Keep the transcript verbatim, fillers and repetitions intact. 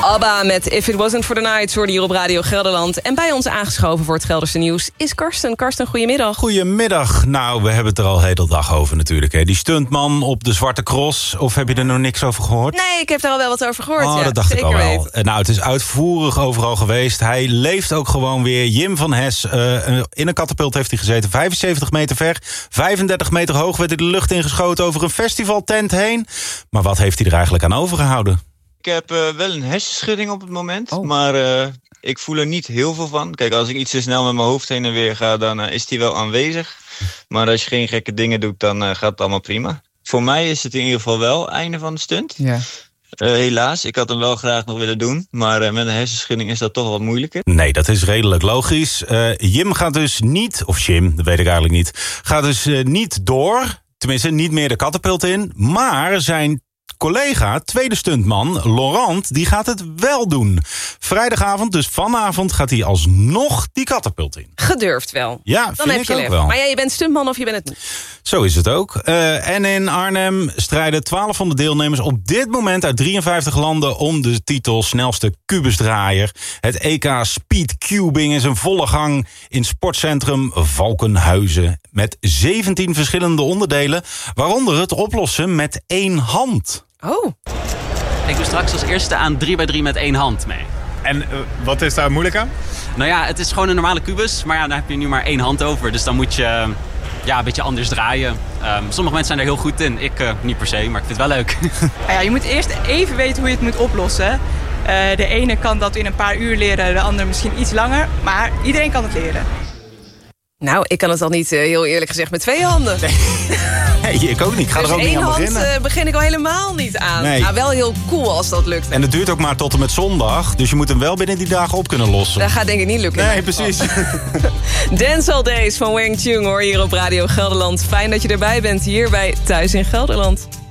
ABBA met If It Wasn't For The Night hoorde hier op Radio Gelderland. En bij ons aangeschoven voor het Gelderse nieuws is Karsten. Karsten, goedemiddag. Goedemiddag. Nou, we hebben het er al de hele dag over natuurlijk. Hè. Die stuntman op de Zwarte Cross. Of heb je er nog niks over gehoord? Nee, ik heb daar al wel wat over gehoord. Oh, ja, dat dacht zeker ik al wel. Weet. Nou, het is uitvoerig overal geweest. Hij leeft ook gewoon weer. Jim van Hes, uh, in een katapult heeft hij gezeten. vijfenzeventig meter ver, vijfendertig meter hoog werd hij de lucht ingeschoten over een festivaltent heen. Maar wat heeft hij er eigenlijk aan overgehouden? Ik heb uh, wel een hersenschudding op het moment, oh. maar uh, ik voel er niet heel veel van. Kijk, als ik iets te snel met mijn hoofd heen en weer ga, dan uh, is die wel aanwezig. Maar als je geen gekke dingen doet, dan uh, gaat het allemaal prima. Voor mij is het in ieder geval wel het einde van de stunt. Ja. Uh, helaas, ik had hem wel graag nog willen doen, maar uh, met een hersenschudding is dat toch wat moeilijker. Nee, dat is redelijk logisch. Uh, Jim gaat dus niet, of Jim, dat weet ik eigenlijk niet, gaat dus uh, niet door, tenminste niet meer de katapult in, maar zijn collega, tweede stuntman, Laurent, die gaat het wel doen. Vrijdagavond, dus vanavond, gaat hij alsnog die katapult in. Gedurfd wel. Ja, Dan vind heb ik je ook lef. wel. Maar ja, je bent stuntman of je bent het niet. Zo is het ook. Uh, en in Arnhem strijden twaalfhonderd deelnemers op dit moment uit drieënvijftig landen om de titel snelste kubusdraaier. Het E K Speedcubing is in volle gang in sportcentrum Valkenhuizen. Met zeventien verschillende onderdelen, waaronder het oplossen met één hand. Oh. Ik doe straks als eerste aan drie bij drie met één hand mee. En uh, wat is daar moeilijk aan? Nou ja, het is gewoon een normale kubus, maar ja, daar heb je nu maar één hand over. Dus dan moet je uh, ja, een beetje anders draaien. Um, sommige mensen zijn er heel goed in, ik uh, niet per se, maar ik vind het wel leuk. Ja, je moet eerst even weten hoe je het moet oplossen. Uh, de ene kan dat in een paar uur leren, de andere misschien iets langer. Maar iedereen kan het leren. Nou, ik kan het al niet, uh, heel eerlijk gezegd, met twee handen. Nee, nee ik ook niet. Ik ga dus er ook niet aan beginnen. één hand uh, begin ik al helemaal niet aan. Nee. Nou, wel heel cool als dat lukt. En het duurt ook maar tot en met zondag. Dus je moet hem wel binnen die dagen op kunnen lossen. Dat gaat denk ik niet lukken. Nee, precies. Dance All Days van Wang Chung hoor hier op Radio Gelderland. Fijn dat je erbij bent hier bij Thuis in Gelderland.